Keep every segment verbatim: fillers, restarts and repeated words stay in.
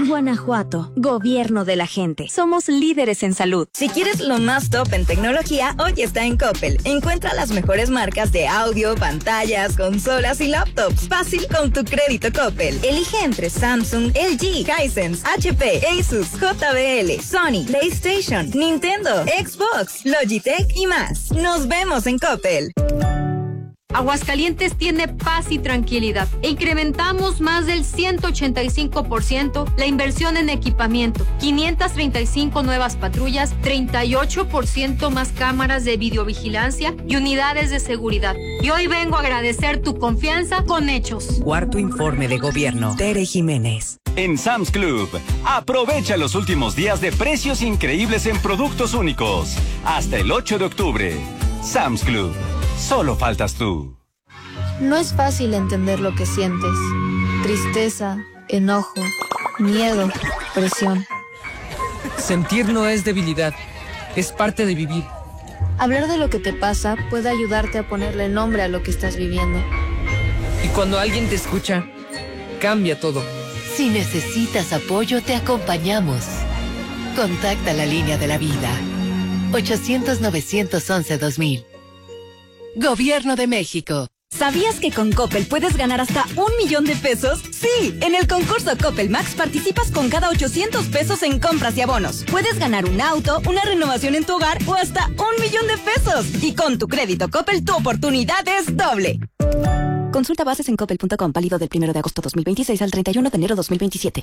Guanajuato, gobierno de la gente. Somos líderes en salud. Si quieres lo más top en tecnología, hoy está en Coppel. Encuentra las mejores marcas de audio, pantallas, consolas y laptops. Fácil con tu crédito Coppel. Elige entre Samsung, L G, Hisense, H P, Asus, J B L, Sony, PlayStation, Nintendo, Xbox, Logitech y más. Nos vemos en Coppel. Aguascalientes tiene paz y tranquilidad e incrementamos más del ciento ochenta y cinco por ciento la inversión en equipamiento, quinientas treinta y cinco nuevas patrullas, treinta y ocho por ciento más cámaras de videovigilancia y unidades de seguridad. Y hoy vengo a agradecer tu confianza con hechos. Cuarto informe de gobierno. Tere Jiménez. En Sam's Club, aprovecha los últimos días de precios increíbles en productos únicos. Hasta el ocho de octubre. Sam's Club. Solo faltas tú. No es fácil entender lo que sientes. Tristeza, enojo, miedo, presión. Sentir no es debilidad, es parte de vivir. Hablar de lo que te pasa puede ayudarte a ponerle nombre a lo que estás viviendo. Y cuando alguien te escucha, cambia todo. Si necesitas apoyo, te acompañamos. Contacta la línea de la vida. ochocientos, novecientos once, dos mil. Gobierno de México. ¿Sabías que con Coppel puedes ganar hasta un millón de pesos? Sí, en el concurso Coppel Max participas con cada ochocientos pesos en compras y abonos. Puedes ganar un auto, una renovación en tu hogar o hasta un millón de pesos. Y con tu crédito Coppel tu oportunidad es doble. Consulta bases en coppel punto com, válido del primero de agosto dos mil veintiséis al treinta y uno de enero dos mil veintisiete.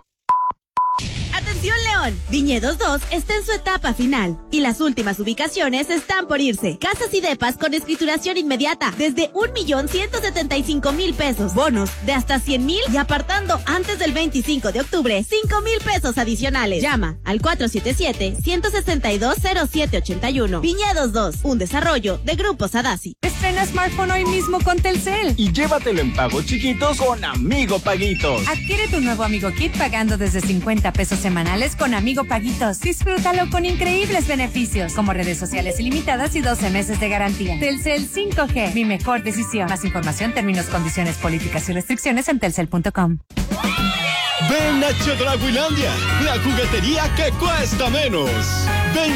¡Atención, León! Viñedos dos está en su etapa final y las últimas ubicaciones están por irse. Casas y depas con escrituración inmediata desde un millón ciento setenta y cinco mil pesos. Bonos de hasta cien mil y apartando antes del veinticinco de octubre cinco mil pesos adicionales. Llama al cuatro siete siete, uno seis dos, cero siete ocho uno. Viñedos dos, un desarrollo de Grupo Sadasi. Estrena smartphone hoy mismo con Telcel. Y llévatelo en pagos chiquitos con Amigo Paguitos. Adquiere tu nuevo Amigo Kit pagando desde cincuenta pesos semanales con Amigo Paguitos. Disfrútalo con increíbles beneficios, como redes sociales ilimitadas y doce meses de garantía. Telcel cinco G, mi mejor decisión. Más información, términos, condiciones, políticas y restricciones en telcel punto com. Ven a Chedraguilandia, la juguetería que cuesta menos. Ven